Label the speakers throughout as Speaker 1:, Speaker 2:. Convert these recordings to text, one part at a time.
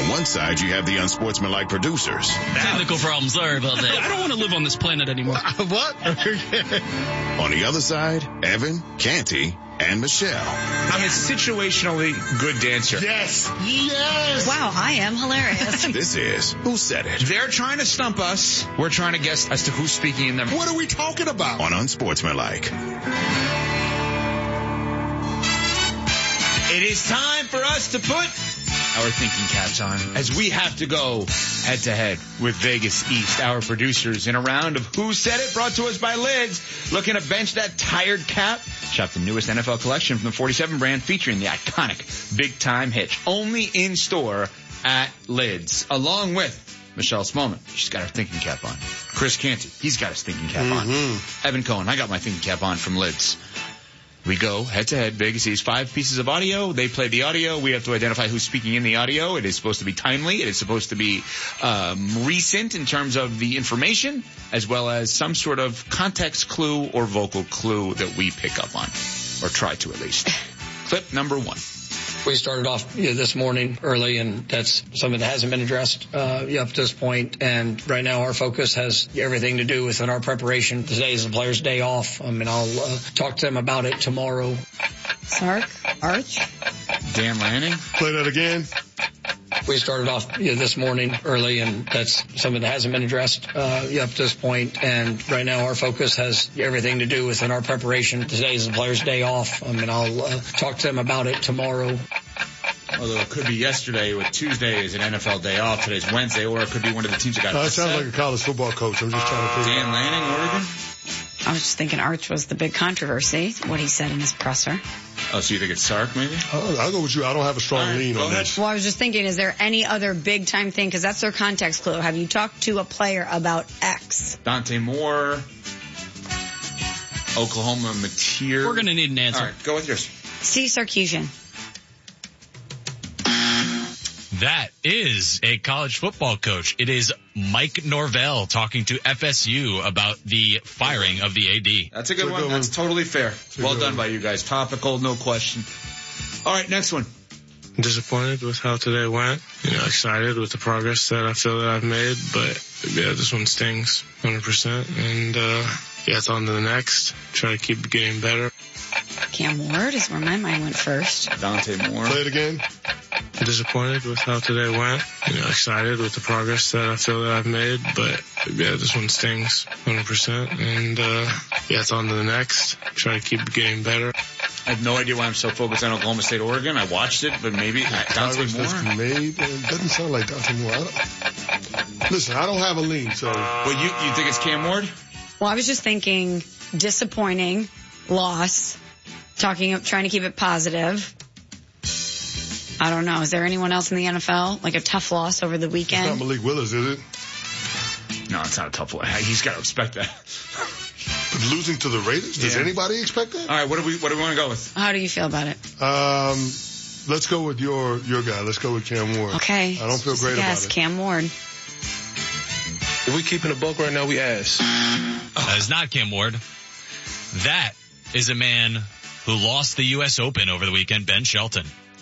Speaker 1: On one side, you have the unsportsmanlike producers.
Speaker 2: Technical problem. Sorry about that. I don't want to live on this planet anymore.
Speaker 3: What?
Speaker 1: On the other side, Evan, Canty, and Michelle.
Speaker 4: I'm a situationally good dancer.
Speaker 3: Yes.
Speaker 5: Wow, I am hilarious.
Speaker 1: This is Who Said It?
Speaker 4: They're trying to stump us. We're trying to guess as to who's speaking in them.
Speaker 3: What are we talking about?
Speaker 1: On Unsportsmanlike.
Speaker 4: It is time for us to put our thinking caps on as we have to go head to head with Vegas East, our producers, in a round of Who Said It, brought to us by Lids. Looking to bench that tired cap? Shop the newest NFL collection from the 47 brand featuring the iconic Big Time Hitch. Only in store at Lids. Along with Michelle Smallman. She's got her thinking cap on. Chris Canty. He's got his thinking cap on. Evan Cohen. I got my thinking cap on from Lids. We go head-to-head. Vegas East, 5 pieces of audio. They play the audio. We have to identify who's speaking in the audio. It is supposed to be timely. It is supposed to be recent in terms of the information, as well as some sort of context clue or vocal clue that we pick up on, or try to at least. Clip number 1.
Speaker 6: We started off this morning early, and that's something that hasn't been addressed up to this point. And right now our focus has everything to do with our preparation. Today is the players' day off. I'll talk to them about it tomorrow.
Speaker 5: Sark? Arch?
Speaker 4: Dan Lanning?
Speaker 3: Play that again.
Speaker 6: We started off this morning early, and that's something that hasn't been addressed up to this point. And right now our focus has everything to do with our preparation. Today is the players' day off. I'll talk to them about it tomorrow.
Speaker 4: Although it could be yesterday, with Tuesday is an NFL day off. Today's Wednesday, or it could be one of the teams that got
Speaker 3: That sounds like a college football coach. I'm just trying to figure
Speaker 4: Dan Lanning, Oregon?
Speaker 5: I was just thinking Arch was the big controversy, what he said in his presser.
Speaker 4: Oh, so you think it's Sark, maybe?
Speaker 3: I'll go with you. I don't have a strong lean on
Speaker 4: ahead.
Speaker 3: this.
Speaker 5: Well, I was just thinking, is there any other big-time thing? Because that's their context clue. Have you talked to a player about X?
Speaker 4: Dante Moore, Oklahoma Mateer.
Speaker 2: We're going to need an answer.
Speaker 4: All right, go with yours.
Speaker 5: Steve Sarkisian.
Speaker 7: That is a college football coach. It is Mike Norvell talking to FSU about the firing of the AD.
Speaker 4: That's a good one. That's totally fair. Well done by you guys. Topical, no question. All right, next one.
Speaker 8: Disappointed with how today went. Excited with the progress that I feel that I've made, but yeah, this one stings 100%. And it's on to the next. Try to keep getting better.
Speaker 5: Cam Ward is where my mind went first.
Speaker 4: Dante Moore.
Speaker 3: Play it again.
Speaker 8: Disappointed with how today went. Excited with the progress that I feel that I've made, but yeah, this one stings 100%. And it's on to the next. Try to keep getting better.
Speaker 4: I have no idea why I'm so focused on Oklahoma State, Oregon. I watched it, but maybe Dante Moore.
Speaker 3: Made. It doesn't sound like Dante Moore. Listen, I don't have a lean, so.
Speaker 4: Well, you think it's Cam Ward?
Speaker 5: Well, I was just thinking disappointing, loss, trying to keep it positive. I don't know. Is there anyone else in the NFL? Like a tough loss over the weekend?
Speaker 3: It's not Malik Willis, is it?
Speaker 4: No, it's not a tough loss. He's got to expect that.
Speaker 3: But losing to the Raiders? Does anybody expect that?
Speaker 4: All right, what do we want to go with?
Speaker 5: How do you feel about it?
Speaker 3: Let's go with your guy. Let's go with Cam Ward.
Speaker 5: Okay.
Speaker 3: I don't feel great about it.
Speaker 5: Cam Ward.
Speaker 8: If we keeping a buck right now, we ass.
Speaker 7: That is not Cam Ward. That is a man who lost the U.S. Open over the weekend, Ben Shelton.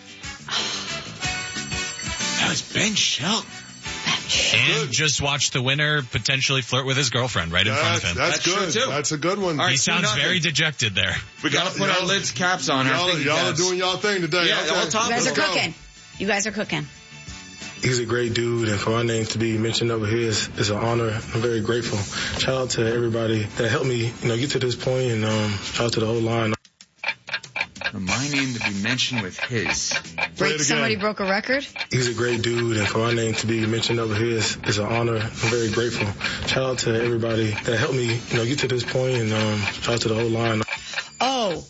Speaker 4: That was Ben Shelton.
Speaker 7: And just watched the winner potentially flirt with his girlfriend right in front of him.
Speaker 3: That's good.
Speaker 4: True, too.
Speaker 3: That's a good one.
Speaker 7: He sounds very dejected there.
Speaker 4: We got to put our lids caps on.
Speaker 3: Y'all are doing y'all thing today.
Speaker 4: Yeah,
Speaker 3: okay.
Speaker 4: all top.
Speaker 5: You guys are cooking. You guys are cooking.
Speaker 8: He's a great dude, and for my name to be mentioned over here is an honor. I'm very grateful. Shout out to everybody that helped me, get to this point, and shout out to the whole line.
Speaker 4: My name to be mentioned with his.
Speaker 5: Somebody broke a record?
Speaker 8: He's a great dude, and for my name to be mentioned over here is an honor. I'm very grateful. Shout out to everybody that helped me, get to this point, and shout out to the whole line.
Speaker 5: Oh.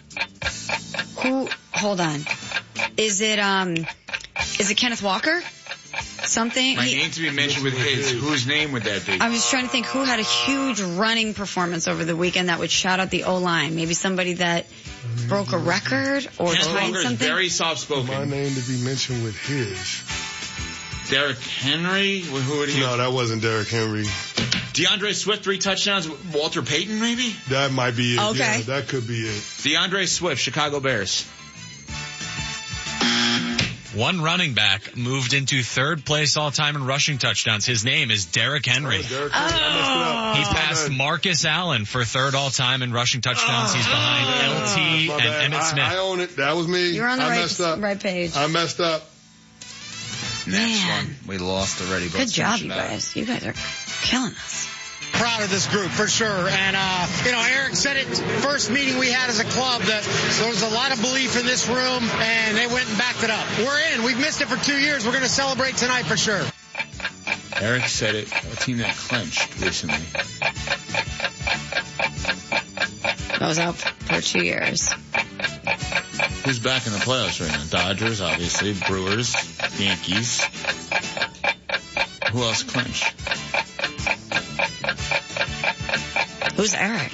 Speaker 5: Hold on. Is it Kenneth Walker? Something?
Speaker 4: My name to be mentioned with his. Whose name would that be?
Speaker 5: I was trying to think who had a huge running performance over the weekend that would shout out the O-line. Maybe somebody that broke a record or tied something.
Speaker 4: Very soft-spoken.
Speaker 3: My name to be mentioned with his.
Speaker 4: Derrick Henry? Who would he?
Speaker 3: No, that wasn't Derrick Henry.
Speaker 4: DeAndre Swift, 3 touchdowns. Walter Payton, maybe?
Speaker 3: That might be it.
Speaker 5: Okay.
Speaker 3: Yeah, that could be it.
Speaker 4: DeAndre Swift, Chicago Bears.
Speaker 7: one running back moved into third place all time in rushing touchdowns. His name is Derrick Henry.
Speaker 3: Derrick Henry. I messed it up.
Speaker 7: He passed Marcus Allen for third all time in rushing touchdowns. He's behind LT and Emmitt Smith.
Speaker 3: I own it. That was me.
Speaker 5: You're on the
Speaker 3: right
Speaker 5: page.
Speaker 3: I messed up.
Speaker 4: Next
Speaker 5: Man.
Speaker 4: one. We lost already.
Speaker 5: Good job, you guys. You guys are killing us.
Speaker 9: Proud of this group for sure. And, Eric said it first meeting we had as a club that there was a lot of belief in this room and they went and backed it up. We're in. We've missed it for 2 years. We're going to celebrate tonight for sure.
Speaker 4: Eric said it. A team that clinched recently.
Speaker 5: I was out for 2 years.
Speaker 4: Who's back in the playoffs right now? Dodgers, obviously. Brewers. Yankees. Who else clinched?
Speaker 5: Who's Eric?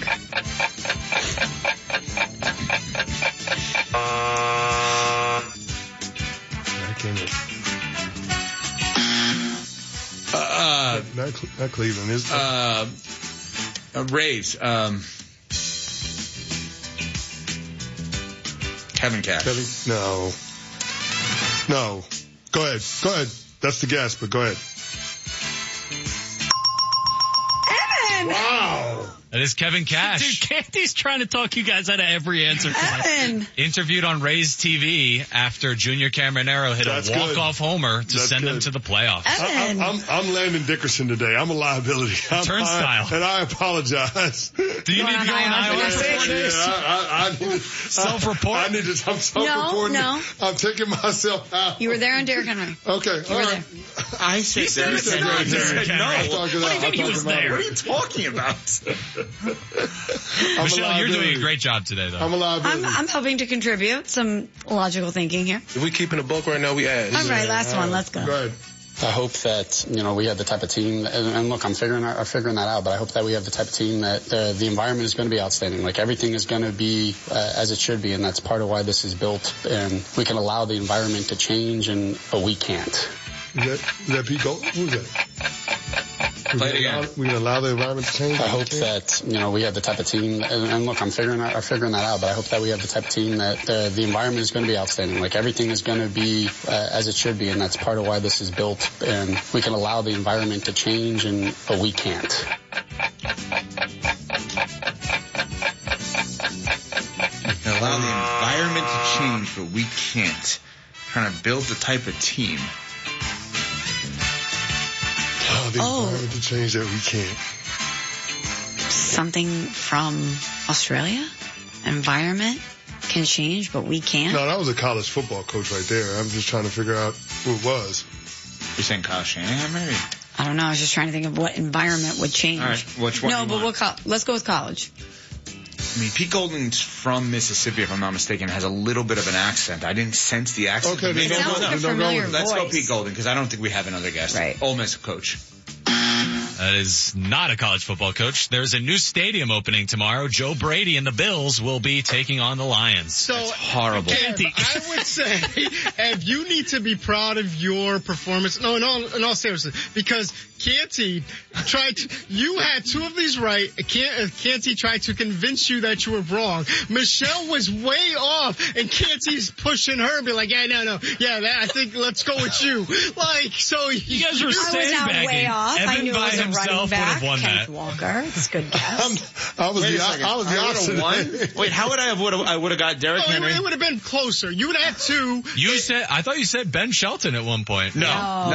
Speaker 3: Not Cleveland, is it?
Speaker 4: Rays. Kevin Cash.
Speaker 3: No. Go ahead. That's the guess, but go ahead.
Speaker 5: Evan!
Speaker 3: Wow.
Speaker 7: That is Kevin Cash.
Speaker 2: Dude, Canty's trying to talk you guys out of every answer tonight.
Speaker 5: Evan!
Speaker 7: Interviewed on Rays TV after Junior Cameronero hit
Speaker 3: That's
Speaker 7: a walk-off homer to
Speaker 3: That's
Speaker 7: send them
Speaker 3: good.
Speaker 7: to the playoffs.
Speaker 5: Evan!
Speaker 3: I'm Landon Dickerson today. I'm a liability.
Speaker 7: Turnstile.
Speaker 3: And I apologize.
Speaker 7: Do you need to go on IR
Speaker 5: next
Speaker 7: for 4
Speaker 5: week?
Speaker 7: days?
Speaker 3: I need
Speaker 7: Self-report?
Speaker 3: I'm self-reporting.
Speaker 5: No.
Speaker 3: I'm taking myself out.
Speaker 5: You were there on Derrick Henry.
Speaker 3: Okay.
Speaker 5: You were there.
Speaker 4: I said Derrick
Speaker 3: said
Speaker 4: Henry.
Speaker 3: Derrick Henry.
Speaker 4: Said no.
Speaker 3: I talked it out.
Speaker 2: What do you think he was there?
Speaker 4: What are you talking about?
Speaker 7: Michelle, you're doing a great job today, though.
Speaker 3: I'm a liability.
Speaker 5: I'm helping to contribute some logical thinking here.
Speaker 8: If we keeping a book right now, we add.
Speaker 5: All right, last one. Let's go.
Speaker 3: Go ahead.
Speaker 10: I hope that, we have the type of team, and look, I'm figuring that out, but I hope that we have the type of team that the environment is going to be outstanding. Like, everything is going to be as it should be, and that's part of why this is built. And we can allow the environment to change, but we can't.
Speaker 3: Is that Pete Golding? Who's that?
Speaker 4: Play it again.
Speaker 3: We can allow the environment to change?
Speaker 10: I hope that, we have the type of team, and look, I'm figuring that out, but I hope that we have the type of team that the environment is going to be outstanding. Like, everything is going to be as it should be, and that's part of why this is built. And we can allow the environment to change, but we can't.
Speaker 4: Allow the environment to change, but we can't. Trying to build the type of team.
Speaker 3: The environment to change that we can't.
Speaker 5: Something from Australia? Environment can change, but we can't?
Speaker 3: No, that was a college football coach right there. I'm just trying to figure out who it was.
Speaker 4: You're saying Kyle Shanahan, maybe?
Speaker 5: I don't know. I was just trying to think of what environment would change.
Speaker 4: All right, which one?
Speaker 5: No, but let's go with college.
Speaker 4: I mean, Pete Golding's from Mississippi, if I'm not mistaken, has a little bit of an accent. I didn't sense the accent.
Speaker 3: Okay,
Speaker 5: It sounds like a familiar
Speaker 4: Let's go
Speaker 5: voice.
Speaker 4: Pete Golding, because I don't think we have another guest.
Speaker 5: Right.
Speaker 4: Ole Miss coach.
Speaker 7: That is not a college football coach. There's a new stadium opening tomorrow. Joe Brady and the Bills will be taking on the Lions.
Speaker 9: So,
Speaker 4: That's horrible.
Speaker 9: Canty, I would say if you need to be proud of your performance, in all seriousness, because Canty you had two of these right. Canty tried to convince you that you were wrong. Michelle was way off, and Canty's pushing her and be like, I think let's go with you. Like, so
Speaker 2: You guys were
Speaker 5: I was not
Speaker 2: sandbagging.
Speaker 5: way off. I
Speaker 7: Evan
Speaker 5: knew
Speaker 7: by
Speaker 5: I was a
Speaker 7: himself
Speaker 5: running
Speaker 7: would
Speaker 5: back.
Speaker 7: have won
Speaker 5: Kenneth
Speaker 7: that.
Speaker 5: Walker. It's a good guess.
Speaker 3: I was
Speaker 4: Wait a
Speaker 3: the
Speaker 4: second.
Speaker 3: opposite.
Speaker 4: Won? Wait, how would I would have got Derrick Henry?
Speaker 9: it would have been closer. You would have had two.
Speaker 7: I thought you said Ben Shelton at one point.
Speaker 4: No,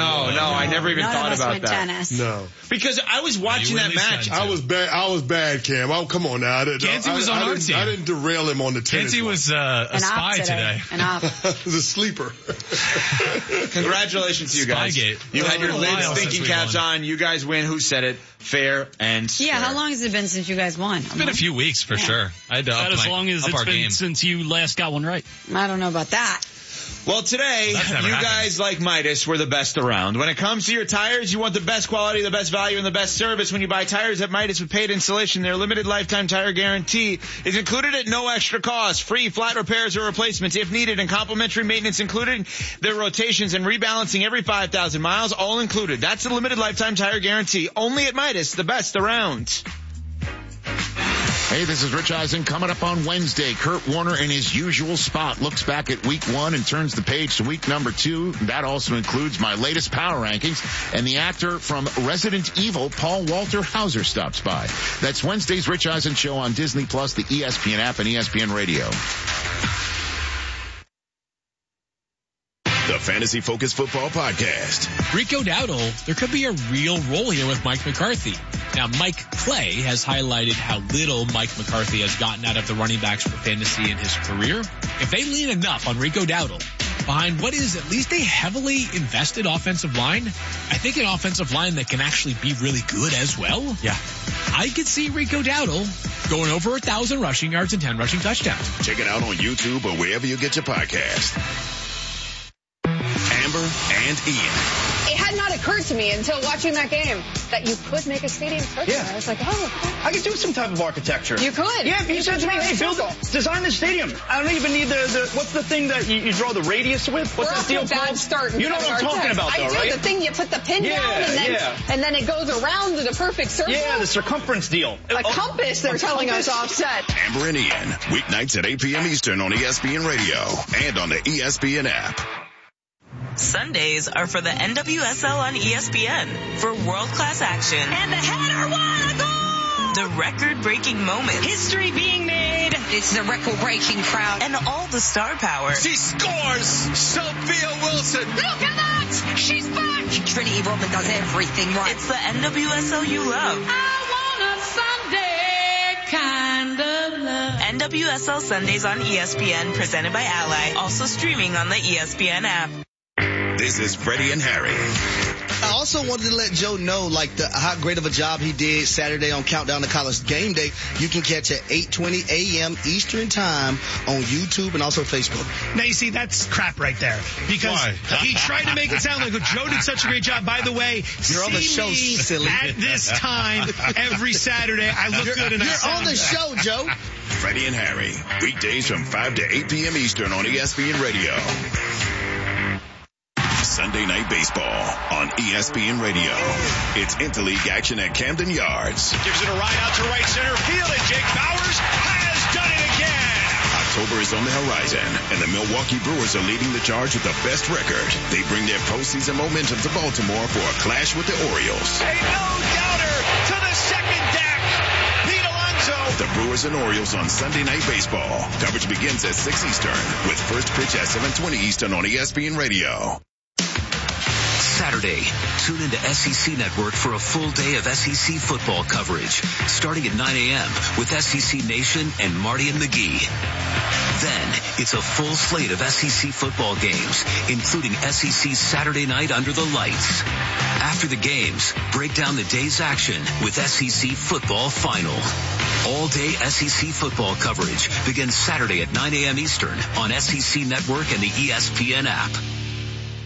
Speaker 4: I never even
Speaker 5: None
Speaker 4: thought
Speaker 5: of us
Speaker 4: about
Speaker 5: went
Speaker 4: that.
Speaker 5: tennis.
Speaker 3: No.
Speaker 4: Because I was watching that match.
Speaker 3: I was bad, Cam. Come on now.
Speaker 7: Canty was on our team.
Speaker 3: I didn't derail him on the tennis.
Speaker 7: Canty was a
Speaker 5: An
Speaker 7: spy
Speaker 5: op
Speaker 7: today.
Speaker 5: An op.
Speaker 3: the sleeper.
Speaker 4: Congratulations to you guys.
Speaker 7: Spygate.
Speaker 4: You had your
Speaker 7: It's been a
Speaker 4: lids
Speaker 7: while
Speaker 4: thinking
Speaker 7: since we
Speaker 4: caps
Speaker 7: won.
Speaker 4: on. You guys win. Who said it? Fair and square.
Speaker 5: Yeah, how long has it been since you guys won?
Speaker 7: It's been a few weeks for sure. I had to
Speaker 2: About as long as
Speaker 7: up
Speaker 2: it's
Speaker 7: our
Speaker 2: been
Speaker 7: game.
Speaker 2: since you last got one right.
Speaker 5: I don't know about that.
Speaker 4: Well, today,
Speaker 7: That's never
Speaker 4: you
Speaker 7: happened.
Speaker 4: guys like Midas were the best around. When it comes to your tires, you want the best quality, the best value, and the best service. When you buy tires at Midas with paid installation, their limited lifetime tire guarantee is included at no extra cost. Free flat repairs or replacements if needed, and complimentary maintenance included. Their rotations and rebalancing every 5,000 miles, all included. That's the limited lifetime tire guarantee. Only at Midas, the best around.
Speaker 1: Hey, this is Rich Eisen. Coming up on Wednesday, Kurt Warner in his usual spot looks back at week 1 and turns the page to week number 2. That also includes my latest power rankings, and the actor from Resident Evil, Paul Walter Hauser, stops by. That's Wednesday's Rich Eisen Show on Disney Plus, the ESPN app, and ESPN Radio. The Fantasy Focus Football Podcast.
Speaker 11: Rico Dowdle, there could be a real role here with Mike McCarthy. Now, Mike Clay has highlighted how little Mike McCarthy has gotten out of the running backs for fantasy in his career. If they lean enough on Rico Dowdle behind what is at least a heavily invested offensive line, I think an offensive line that can actually be really good as well. Yeah. I could see Rico Dowdle going over 1,000 rushing yards and 10 rushing touchdowns.
Speaker 1: Check it out on YouTube or wherever you get your podcast. Amber and Ian.
Speaker 12: It had not occurred to me until watching that game that you could make a stadium circular.
Speaker 13: Yeah.
Speaker 12: I was like, oh.
Speaker 13: I could do some type of architecture.
Speaker 12: You could.
Speaker 13: Yeah, if you said to me, hey, design the stadium. I don't even need the what's the thing that you draw the radius with? What's that deal called?
Speaker 12: Start
Speaker 13: you know what I'm talking about, though,
Speaker 12: I do.
Speaker 13: right?
Speaker 12: The thing you put the pin down and then it goes around to the perfect circle.
Speaker 13: Yeah, the circumference deal.
Speaker 12: A compass, they're telling us offset.
Speaker 1: Amber and Ian, weeknights at 8 p.m. Eastern on ESPN Radio and on the ESPN app.
Speaker 14: Sundays are for the NWSL on ESPN for world-class action.
Speaker 15: And the header, what a goal!
Speaker 14: The record-breaking moments.
Speaker 15: History being made. It's the record-breaking crowd.
Speaker 14: And all the star power.
Speaker 16: She scores! Sophia Wilson!
Speaker 15: Look at that! She's back! Trinity Rodman does everything right.
Speaker 14: It's the NWSL you love.
Speaker 15: I want a Sunday kind of love.
Speaker 14: NWSL Sundays on ESPN, presented by Ally. Also streaming on the ESPN app.
Speaker 1: This is Freddie and Harry.
Speaker 17: I also wanted to let Joe know, how great of a job he did Saturday on Countdown to College Game Day. You can catch at 8:20 a.m. Eastern Time on YouTube and also Facebook.
Speaker 18: Now, you see, that's crap right there. Because he tried to make it sound like Joe did such a great job. By the way,
Speaker 17: you're on the show, silly.
Speaker 18: At this time, every Saturday, I look good and
Speaker 17: you're on the show, Joe.
Speaker 1: Freddie and Harry, weekdays from 5 to 8 p.m. Eastern on ESPN Radio. Sunday Night Baseball on ESPN Radio. It's interleague action at Camden Yards.
Speaker 16: Gives it a ride out to right center field, and Jake Bauers has done it again.
Speaker 1: October is on the horizon, and the Milwaukee Brewers are leading the charge with the best record. They bring their postseason momentum to Baltimore for a clash with the Orioles.
Speaker 16: A no-doubter to the second deck. Pete Alonso.
Speaker 1: The Brewers and Orioles on Sunday Night Baseball. Coverage begins at 6 Eastern, with first pitch at 7:20 Eastern on ESPN Radio.
Speaker 19: Saturday, tune into SEC Network for a full day of SEC football coverage, starting at 9 a.m. with SEC Nation and Marty and McGee. Then, it's a full slate of SEC football games, including SEC Saturday Night Under the Lights. After the games, break down the day's action with SEC Football Final. All-day SEC football coverage begins Saturday at 9 a.m. Eastern on SEC Network and the ESPN app.